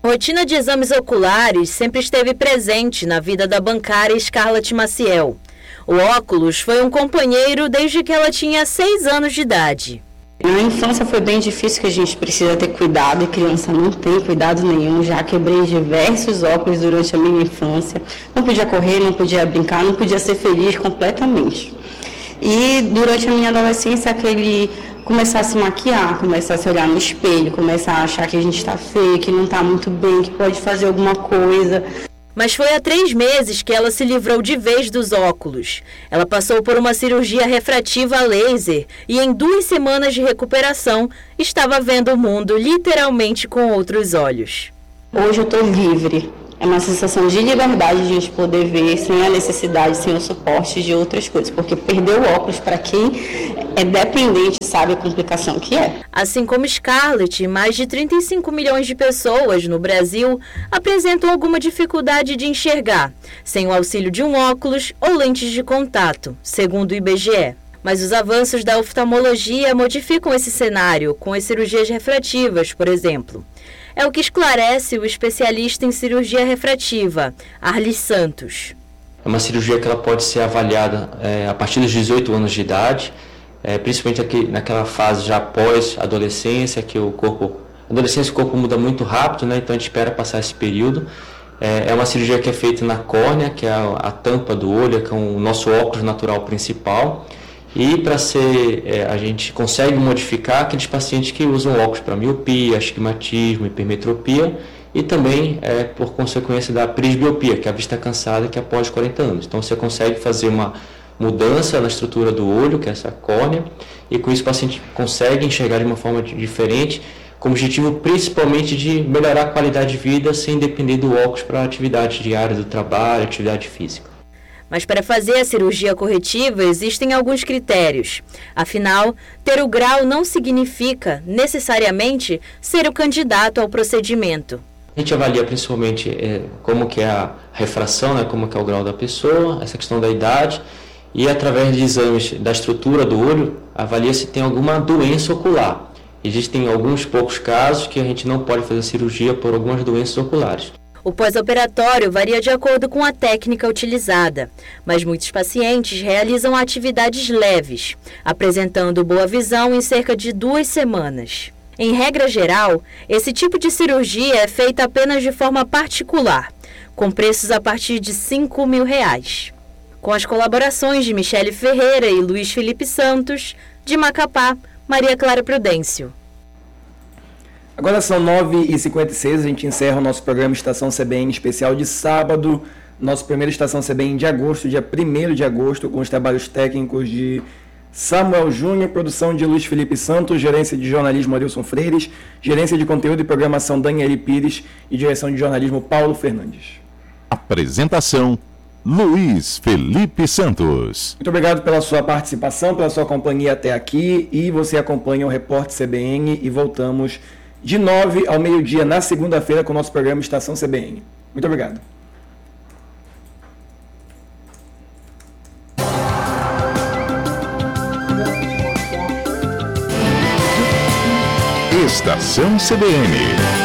rotina de exames oculares sempre esteve presente na vida da bancária Scarlett Maciel. O óculos foi um companheiro desde que ela tinha 6 anos de idade. Na infância foi bem difícil, que a gente precisa ter cuidado, e criança não tem cuidado nenhum. Já quebrei diversos óculos durante a minha infância. Não podia correr, não podia brincar, não podia ser feliz completamente. E durante a minha adolescência, aquele começar a se maquiar, começar a se olhar no espelho, começar a achar que a gente está feio, que não está muito bem, que pode fazer alguma coisa. Mas foi há 3 meses que ela se livrou de vez dos óculos. Ela passou por uma cirurgia refrativa a laser e em 2 semanas de recuperação estava vendo o mundo literalmente com outros olhos. Hoje eu estou livre. É uma sensação de liberdade de a gente poder ver sem a necessidade, sem o suporte de outras coisas. Porque perder o óculos, para quem é dependente, sabe a complicação que é. Assim como Scarlett, mais de 35 milhões de pessoas no Brasil apresentam alguma dificuldade de enxergar, sem o auxílio de um óculos ou lentes de contato, segundo o IBGE. Mas os avanços da oftalmologia modificam esse cenário, com as cirurgias refrativas, por exemplo. É o que esclarece o especialista em cirurgia refrativa, Arlis Santos. É uma cirurgia que ela pode ser avaliada a partir dos 18 anos de idade, principalmente aqui, naquela fase já pós-adolescência, que o corpo muda muito rápido, né? Então a gente espera passar esse período. É uma cirurgia que é feita na córnea, que é a tampa do olho, que é o nosso óculos natural principal. E para a gente consegue modificar aqueles pacientes que usam óculos para miopia, astigmatismo, hipermetropia e também por consequência da presbiopia, que é a vista cansada, que é após 40 anos. Então você consegue fazer uma mudança na estrutura do olho, que é essa córnea, e com isso o paciente consegue enxergar de uma forma diferente, com o objetivo principalmente de melhorar a qualidade de vida sem depender do óculos para a atividade diária do trabalho, atividade física. Mas para fazer a cirurgia corretiva existem alguns critérios. Afinal, ter o grau não significa, necessariamente, ser o candidato ao procedimento. A gente avalia principalmente como que é a refração, né, como que é o grau da pessoa, essa questão da idade, e através de exames da estrutura do olho, avalia se tem alguma doença ocular. Existem alguns poucos casos que a gente não pode fazer cirurgia por algumas doenças oculares. O pós-operatório varia de acordo com a técnica utilizada, mas muitos pacientes realizam atividades leves, apresentando boa visão em cerca de 2 semanas. Em regra geral, esse tipo de cirurgia é feita apenas de forma particular, com preços a partir de R$5 mil. Com as colaborações de Michele Ferreira e Luiz Felipe Santos, de Macapá, Maria Clara Prudêncio. Agora são 9h56, a gente encerra o nosso programa Estação CBN especial de sábado, nosso primeiro Estação CBN de agosto, dia 1º de agosto, com os trabalhos técnicos de Samuel Júnior, produção de Luiz Felipe Santos, gerência de jornalismo Arilson Freires, gerência de conteúdo e programação Daniele Pires e direção de jornalismo Paulo Fernandes. Apresentação Luiz Felipe Santos. Muito obrigado pela sua participação, pela sua companhia até aqui, e você acompanha o Repórter CBN e voltamos de 9 ao meio-dia na segunda-feira com o nosso programa Estação CBN. Muito obrigado. Estação CBN.